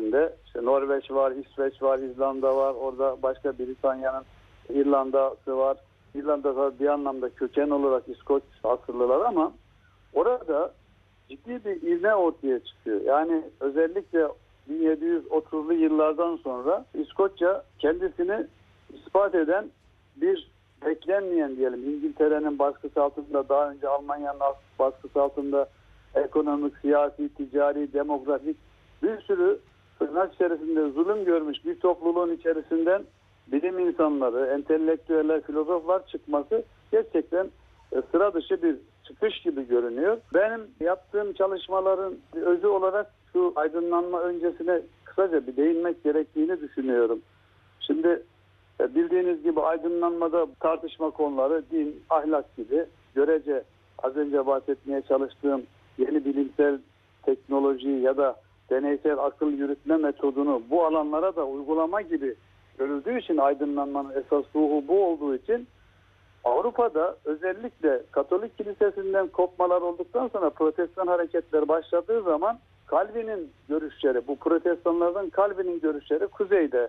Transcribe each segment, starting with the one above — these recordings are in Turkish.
içerisinde işte Norveç var, İsveç var, İzlanda var. Orada başka Britanya'nın İrlanda'sı var. İrlanda'da bir anlamda köken olarak İskoç asıllılar ama orada ciddi bir ivme ortaya çıkıyor. Yani özellikle 1730'lu yıllardan sonra İskoçya kendisini ispat eden bir beklenmeyen diyelim İngiltere'nin baskısı altında, daha önce Almanya'nın baskısı altında ekonomik, siyasi, ticari, demografik bir sürü tırnak içerisinde zulüm görmüş bir topluluğun içerisinden bilim insanları, entelektüeller, filozoflar çıkması gerçekten sıra dışı bir çıkış gibi görünüyor. Benim yaptığım çalışmaların özü olarak şu aydınlanma öncesine kısaca bir değinmek gerektiğini düşünüyorum. Şimdi bildiğiniz gibi aydınlanmada tartışma konuları din, ahlak gibi görece az önce bahsetmeye çalıştığım yeni bilimsel teknoloji ya da deneysel akıl yürütme metodunu bu alanlara da uygulama gibi görüldüğü için aydınlanmanın esas ruhu bu olduğu için Avrupa'da özellikle Katolik Kilisesi'nden kopmalar olduktan sonra Protestan hareketler başladığı zaman Calvin'in görüşleri, bu Protestanlardan Calvin'in görüşleri kuzeyde,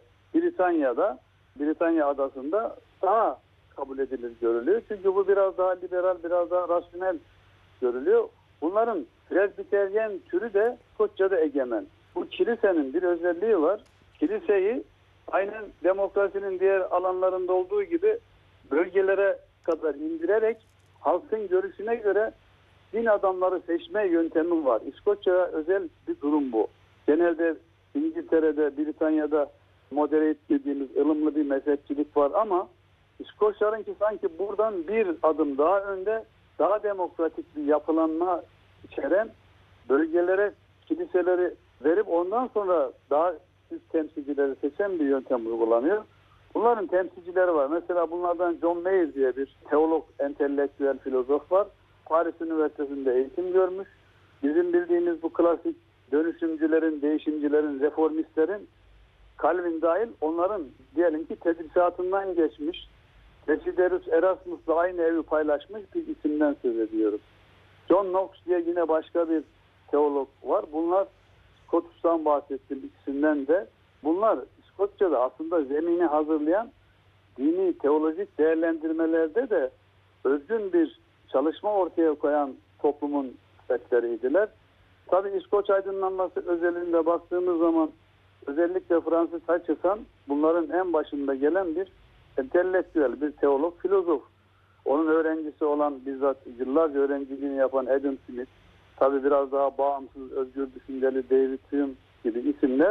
Britanya adasında daha kabul edilir görülüyor. Çünkü bu biraz daha liberal, biraz daha rasyonel görülüyor. Bunların Presbiteryen türü de İskoçya'da egemen. Bu kilisenin bir özelliği var. Kiliseyi aynen demokrasinin diğer alanlarında olduğu gibi bölgelere kadar indirerek halkın görüşüne göre din adamları seçme yöntemi var. İskoçya'ya özel bir durum bu. Genelde İngiltere'de, Britanya'da moderate dediğimiz ılımlı bir mezhepçilik var ama İskoçlarınki sanki buradan bir adım daha önde, daha demokratik bir yapılanma içeren bölgelere kiliseleri verip ondan sonra daha üst temsilcileri seçen bir yöntem uygulanıyor. Bunların temsilcileri var. Mesela bunlardan John Mayer diye bir teolog, entelektüel filozof var. Paris Üniversitesi'nde eğitim görmüş. Bizim bildiğimiz bu klasik dönüşümcülerin, değişimcilerin, reformistlerin Calvin dahil onların diyelim ki tedrisatından geçmiş. Desiderius Erasmus'la aynı evi paylaşmış bir isimden söz ediyoruz. John Knox diye yine başka bir teolog var. Bunlar Scotus'tan bahsettiğim ikisinden de. Bunlar İskoçya'da aslında zemini hazırlayan dini teolojik değerlendirmelerde de özgün bir çalışma ortaya koyan toplumun fertleriydiler. Tabii İskoç aydınlanması özelinde baktığımız zaman özellikle Francis Hutcheson bunların en başında gelen bir entelektüel, bir teolog, filozof. Onun öğrencisi olan bizzat yıllarca öğrenciliğini yapan Adam Smith, tabii biraz daha bağımsız, özgür düşünceli David Hume gibi isimler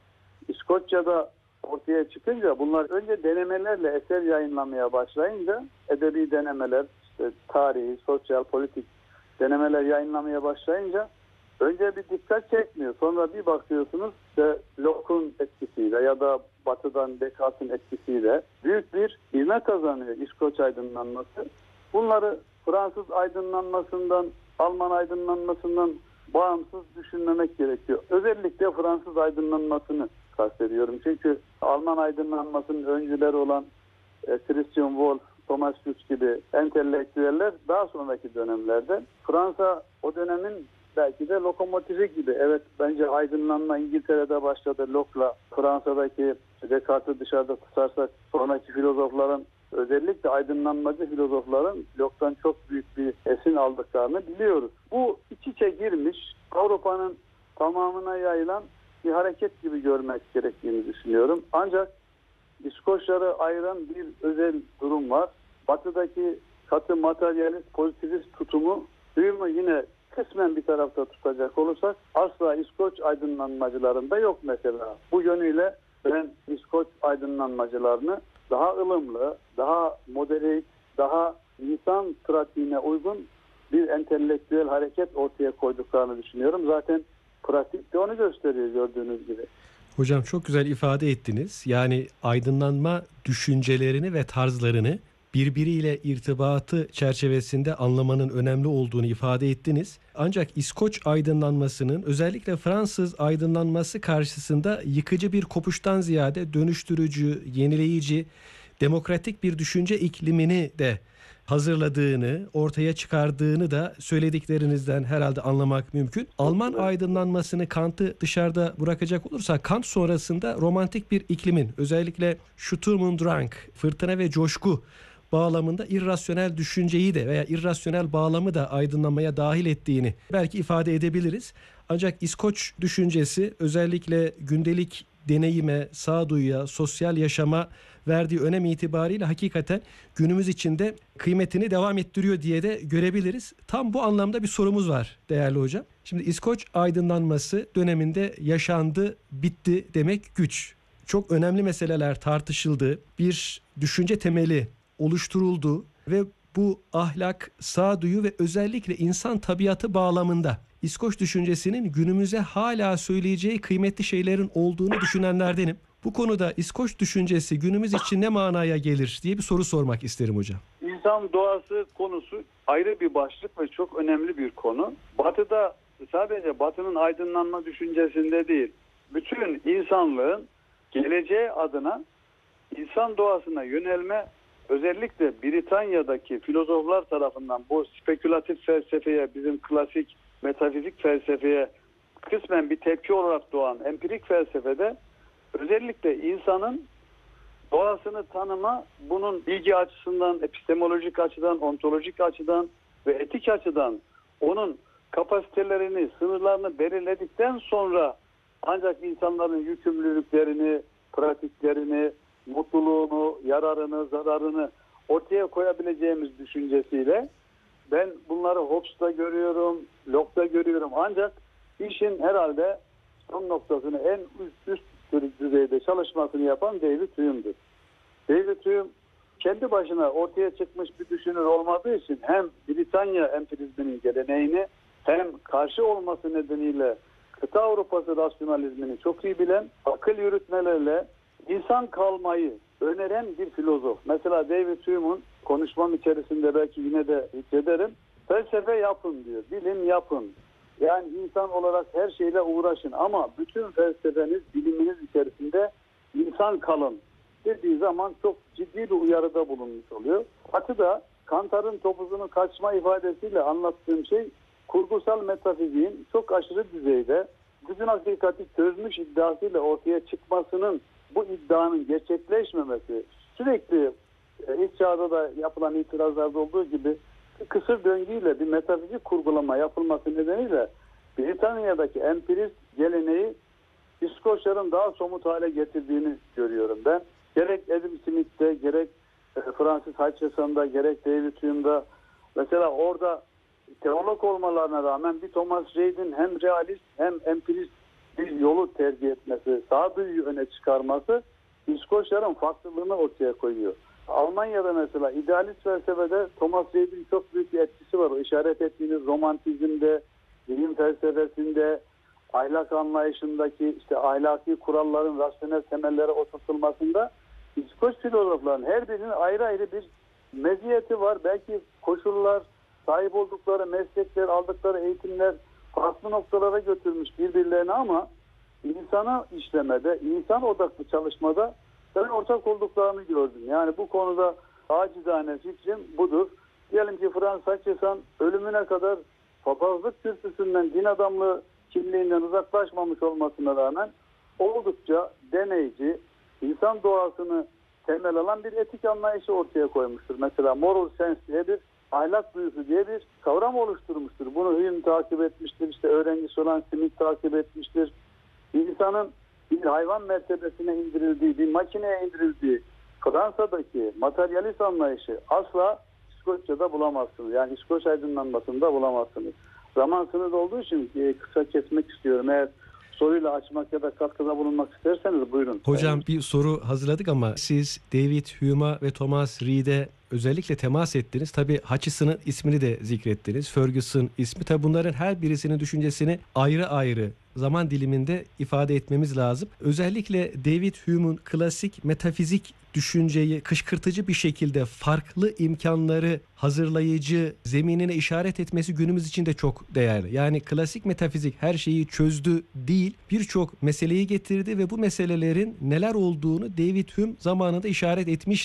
İskoçya'da ortaya çıkınca bunlar önce denemelerle eser yayınlamaya başlayınca edebi denemeler, işte tarihi, sosyal, politik denemeler yayınlamaya başlayınca önce bir dikkat çekmiyor. Sonra bir bakıyorsunuz işte Locke'un etkisiyle ya da Batı'dan Descartes'in etkisiyle büyük bir ivme kazanıyor İskoç aydınlanması. Bunları Fransız aydınlanmasından, Alman aydınlanmasından bağımsız düşünmemek gerekiyor. Özellikle Fransız aydınlanmasını kastediyorum. Çünkü Alman aydınlanmasının öncüleri olan Christian Wolff, Thomas Kuhn gibi entelektüeller daha sonraki dönemlerde Fransa o dönemin belki de lokomotifi gibi. Evet, bence aydınlanma İngiltere'de başladı. Locke'la Fransa'daki Descartes'i dışarıda tutarsak sonraki filozofların, özellikle aydınlanmacı filozofların Locke'tan çok büyük bir esin aldıklarını biliyoruz. Bu iç içe girmiş Avrupa'nın tamamına yayılan bir hareket gibi görmek gerektiğini düşünüyorum. Ancak İskoçları ayıran bir özel durum var. Batı'daki katı materyalist, pozitivist tutumu Hume'u yine kısmen bir tarafta tutacak olursak asla İskoç aydınlanmacılarında yok mesela. Bu yönüyle ben İskoç aydınlanmacılarını daha ılımlı, daha moderate, daha insan pratiğine uygun bir entelektüel hareket ortaya koyduklarını düşünüyorum. Zaten pratikte onu gösteriyor gördüğünüz gibi. Hocam çok güzel ifade ettiniz. Yani aydınlanma düşüncelerini ve tarzlarını birbiriyle irtibatı çerçevesinde anlamanın önemli olduğunu ifade ettiniz. Ancak İskoç aydınlanmasının özellikle Fransız aydınlanması karşısında yıkıcı bir kopuştan ziyade dönüştürücü, yenileyici, demokratik bir düşünce iklimini de hazırladığını, ortaya çıkardığını da söylediklerinizden herhalde anlamak mümkün. Alman aydınlanmasını, Kant'ı dışarıda bırakacak olursak, Kant sonrasında romantik bir iklimin, özellikle Sturm und Drang, fırtına ve coşku bağlamında irrasyonel düşünceyi de veya irrasyonel bağlamı da aydınlanmaya dahil ettiğini belki ifade edebiliriz. Ancak İskoç düşüncesi özellikle gündelik deneyime, sağduyuya, sosyal yaşama verdiği önem itibariyle hakikaten günümüz içinde kıymetini devam ettiriyor diye de görebiliriz. Tam bu anlamda bir sorumuz var değerli hocam. Şimdi İskoç aydınlanması döneminde yaşandı, bitti demek güç. Çok önemli meseleler tartışıldı. Bir düşünce temeli oluşturuldu ve bu ahlak, sağduyu ve özellikle insan tabiatı bağlamında İskoç düşüncesinin günümüze hala söyleyeceği kıymetli şeylerin olduğunu düşünenlerdenim. Bu konuda İskoç düşüncesi günümüz için ne manaya gelir diye bir soru sormak isterim hocam. İnsan doğası konusu ayrı bir başlık ve çok önemli bir konu. Batı'da sadece Batı'nın aydınlanma düşüncesinde değil, bütün insanlığın geleceği adına insan doğasına yönelme, özellikle Britanya'daki filozoflar tarafından bu spekülatif felsefeye, bizim klasik metafizik felsefeye kısmen bir tepki olarak doğan empirik felsefede özellikle insanın doğasını tanıma, bunun bilgi açısından, epistemolojik açıdan, ontolojik açıdan ve etik açıdan onun kapasitelerini, sınırlarını belirledikten sonra ancak insanların yükümlülüklerini, pratiklerini, mutluluğunu, yararını, zararını ortaya koyabileceğimiz düşüncesiyle ben bunları Hobbes'ta görüyorum, Locke'da görüyorum. Ancak işin herhalde son noktasını en üst düzeyde çalışmasını yapan David Hume'dur. David Hume kendi başına ortaya çıkmış bir düşünür olmadığı için hem Britanya empirizminin geleneğini hem karşı olması nedeniyle kıta Avrupası rasyonalizmini çok iyi bilen, akıl yürütmelerle insan kalmayı öneren bir filozof. Mesela David Hume'un konuşmam içerisinde belki yine de hissederim. Felsefe yapın diyor, bilim yapın. Yani insan olarak her şeyle uğraşın ama bütün felsefeniz, biliminiz içerisinde insan kalın dediği zaman çok ciddi bir uyarıda bulunmuş oluyor. Batı'da Kantar'ın topuzunu kaçma ifadesiyle anlattığım şey kurgusal metafiziğin çok aşırı düzeyde bütün hakikati çözmüş iddiasıyla ortaya çıkmasının, bu iddianın gerçekleşmemesi, sürekli ilk çağda da yapılan itirazlarda olduğu gibi kısır döngüyle bir metafizik kurgulama yapılması nedeniyle Britanya'daki empirist geleneği İskoçların daha somut hale getirdiğini görüyorum ben. Gerek Adam Smith'te, gerek Francis Hutcheson'da, gerek David Hume'da, mesela orada teolog olmalarına rağmen bir Thomas Reid'in hem realist hem empirist bir yolu tercih etmesi, sağduyuyu öne çıkarması İskoçların farklılığını ortaya koyuyor. Almanya'da mesela idealist felsefede Thomas Reid'in çok büyük bir etkisi var. O işaret ettiğiniz romantizmde, bilim felsefesinde, ahlak anlayışındaki işte ahlaki kuralların rasyonel temellere oturtulmasında İskoç filozofların her birinin ayrı ayrı bir meziyeti var. Belki koşullar, sahip oldukları meslekler, aldıkları eğitimler farklı noktalara götürmüş birbirlerine ama insana işlemede, insan odaklı çalışmada ben ortak olduklarını gördüm. Yani bu konuda acizane fikrim budur. Diyelim ki Francis Hutcheson ölümüne kadar papazlık kürsüsünden, din adamlığı kimliğinden uzaklaşmamış olmasına rağmen oldukça deneyici, insan doğasını temel alan bir etik anlayışı ortaya koymuştur. Mesela moral sense diye bir ahlak duyusu diye bir kavram oluşturmuştur. Bunu Hume takip etmiştir, işte öğrencisi olan Smith takip etmiştir. İnsanın bir hayvan mertebesine indirildiği, bir makineye indirildiği Fransa'daki materyalist anlayışı asla İskoçya'da bulamazsınız. Yani İskoç aydınlanmasında bulamazsınız. Zaman sınırı olduğu için kısa kesmek istiyorum. Eğer soruyla açmak ya da katkıda bulunmak isterseniz buyurun. Hocam bir soru hazırladık ama siz David Hume'a ve Thomas Reid'e özellikle temas ettiniz. Tabii Hutcheson'ın ismini de zikrettiniz. Ferguson ismi. Tabii bunların her birisinin düşüncesini ayrı ayrı zaman diliminde ifade etmemiz lazım. Özellikle David Hume'un klasik metafizik düşünceyi kışkırtıcı bir şekilde farklı imkanları hazırlayıcı zeminine işaret etmesi günümüz için de çok değerli. Yani klasik metafizik her şeyi çözdü değil, birçok meseleyi getirdi ve bu meselelerin neler olduğunu David Hume zamanında işaret etmişti.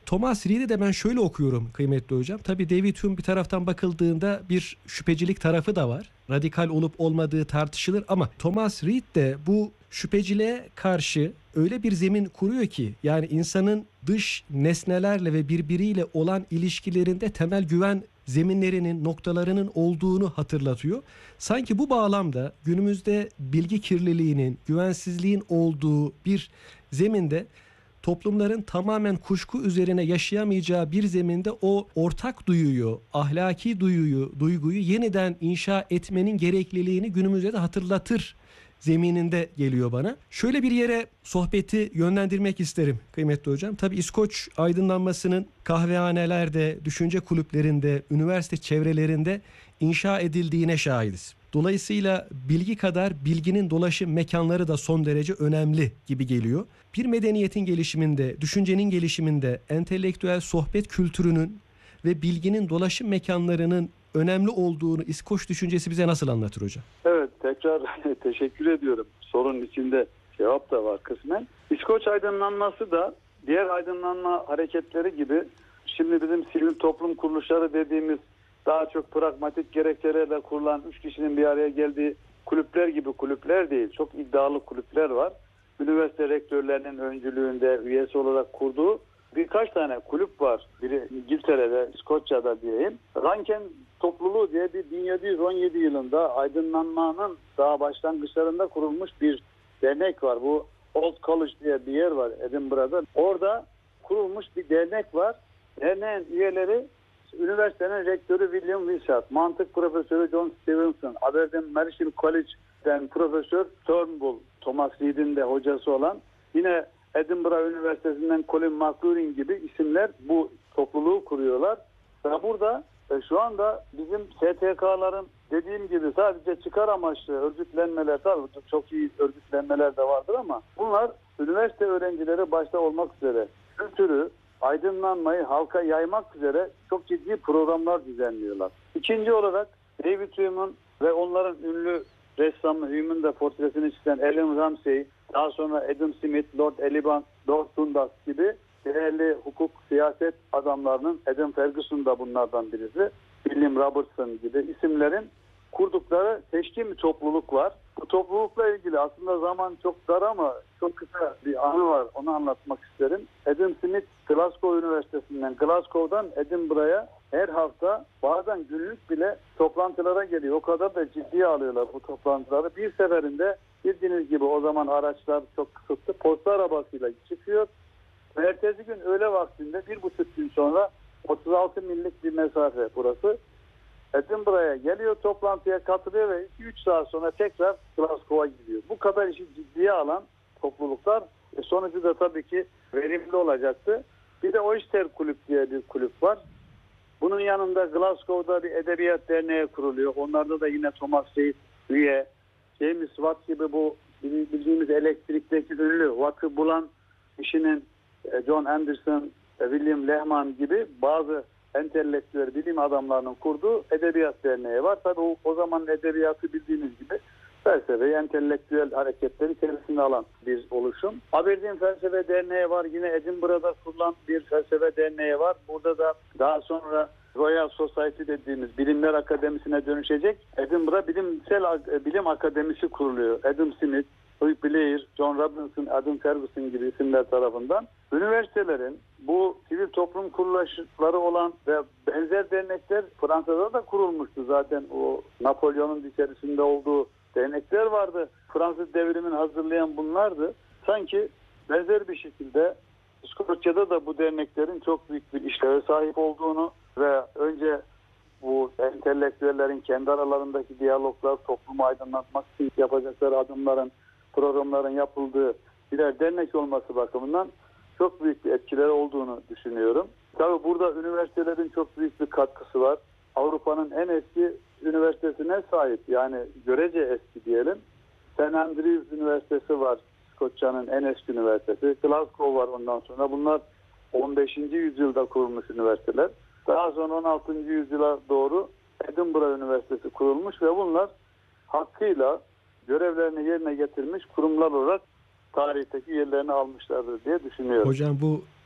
Thomas Reid'i de ben şöyle okuyorum kıymetli hocam. Tabii David Hume bir taraftan bakıldığında bir şüphecilik tarafı da var. Radikal olup olmadığı tartışılır ama Thomas Reid de bu şüpheciliğe karşı öyle bir zemin kuruyor ki yani insanın dış nesnelerle ve birbiriyle olan ilişkilerinde temel güven zeminlerinin, noktalarının olduğunu hatırlatıyor. Sanki bu bağlamda günümüzde bilgi kirliliğinin, güvensizliğin olduğu bir zeminde toplumların tamamen kuşku üzerine yaşayamayacağı bir zeminde o ortak duyuyu, ahlaki duyguyu yeniden inşa etmenin gerekliliğini günümüzde de hatırlatır zemininde geliyor bana. Şöyle bir yere sohbeti yönlendirmek isterim kıymetli hocam. Tabii İskoç aydınlanmasının kahvehanelerde, düşünce kulüplerinde, üniversite çevrelerinde inşa edildiğine şahidiz. Dolayısıyla bilgi kadar bilginin dolaşım mekanları da son derece önemli gibi geliyor. Bir medeniyetin gelişiminde, düşüncenin gelişiminde entelektüel sohbet kültürünün ve bilginin dolaşım mekanlarının önemli olduğunu İskoç düşüncesi bize nasıl anlatır hocam? Evet, tekrar teşekkür ediyorum. Sorunun içinde cevap da var kısmen. İskoç aydınlanması da diğer aydınlanma hareketleri gibi şimdi bizim sivil toplum kuruluşları dediğimiz daha çok pragmatik gerekçelerle kurulan 3 kişinin bir araya geldiği kulüpler gibi kulüpler değil. Çok iddialı kulüpler var. Üniversite rektörlerinin öncülüğünde üyesi olarak kurduğu birkaç tane kulüp var. Biri İngiltere'de, İskoçya'da diyeyim. Ranken topluluğu diye bir 1717 yılında aydınlanmanın daha başlangıçlarında kurulmuş bir dernek var. Bu Old College diye bir yer var Edinburgh'da. Orada kurulmuş bir dernek var. Derneğin üyeleri üniversitenin rektörü William Wishart, mantık profesörü John Stevenson, Aberdeen Marischal College'den Profesör Turnbull, Thomas Reid'in de hocası olan, yine Edinburgh Üniversitesi'nden Colin McLaurin gibi isimler bu topluluğu kuruyorlar. Ve burada şu anda bizim STK'ların dediğim gibi sadece çıkar amaçlı örgütlenmeler, tabii çok iyi örgütlenmeler de vardır ama bunlar üniversite öğrencileri başta olmak üzere kültürü, aydınlanmayı halka yaymak üzere çok ciddi programlar düzenliyorlar. İkinci olarak David Hume'un ve onların ünlü ressamı Hume'un da portresini çizen Alan Ramsey, daha sonra Adam Smith, Lord Eliban, Lord Dundas gibi değerli hukuk, siyaset adamlarının, Adam Ferguson da bunlardan birisi, William Robertson gibi isimlerin kurdukları seçkin bir topluluk var. Bu toplulukla ilgili aslında zaman çok dar ama çok kısa bir anı var. Onu anlatmak isterim. Adam Smith Glasgow Üniversitesi'nden, Glasgow'dan Edinburgh'a her hafta bazen günlük bile toplantılara geliyor. O kadar da ciddiye alıyorlar bu toplantıları. Bir seferinde bildiğiniz gibi o zaman araçlar çok kısıtlı. Posta arabasıyla çıkıyor. Ve ertesi gün öğle vaktinde 1,5 gün sonra 36 millik bir mesafe burası. Edinburgh'a geliyor, toplantıya katılıyor ve 2-3 saat sonra tekrar Glasgow'a gidiyor. Bu kadar işi ciddiye alan topluluklar sonucu da tabii ki verimli olacaktı. Bir de Oyster Kulüp diye bir kulüp var. Bunun yanında Glasgow'da bir edebiyat derneği kuruluyor. Onlarda da yine Thomas Reid üye. James Watt gibi bu bildiğimiz elektrikteki ünlü Watt'ı bulan kişinin John Anderson, William Lehman gibi bazı entelektüel bilim adamlarının kurduğu edebiyat derneği var. Tabii o zaman edebiyatı bildiğiniz gibi felsefe, entelektüel hareketleri içerisinde alan bir oluşum. Aberdeen Felsefe Derneği var. Yine Edinburgh'da kurulan bir felsefe derneği var. Burada da daha sonra Royal Society dediğimiz bilimler akademisine dönüşecek Edinburgh Bilim Akademisi kuruluyor. Adam Smith, Louis Blair, John Robinson, Adam Ferguson gibi isimler tarafından. Üniversitelerin bu sivil toplum kuruluşları olan ve benzer dernekler Fransa'da da kurulmuştu zaten. O Napolyon'un içerisinde olduğu dernekler vardı. Fransız devrimini hazırlayan bunlardı. Sanki benzer bir şekilde İskoçya'da da bu derneklerin çok büyük bir işleve sahip olduğunu ve önce bu entelektüellerin kendi aralarındaki diyaloglar, toplumu aydınlatmak için yapacakları adımların, programların yapıldığı birer dernek olması bakımından çok büyük bir etkileri olduğunu düşünüyorum. Tabii burada üniversitelerin çok büyük bir katkısı var. Avrupa'nın en eski üniversitesine sahip, yani görece eski diyelim. St. Andrews Üniversitesi var, İskoçya'nın en eski üniversitesi. Glasgow var ondan sonra. Bunlar 15. yüzyılda kurulmuş üniversiteler. Daha sonra 16. yüzyıla doğru Edinburgh Üniversitesi kurulmuş ve bunlar hakkıyla görevlerini yerine getirmiş kurumlar olarak tarihteki yerlerini almışlardır diye düşünüyorum. Hocam bu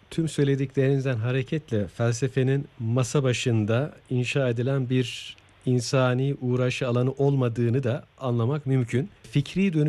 tüm söylediklerinizden hareketle felsefenin masa başında inşa edilen bir insani uğraşı alanı olmadığını da anlamak mümkün. Fikri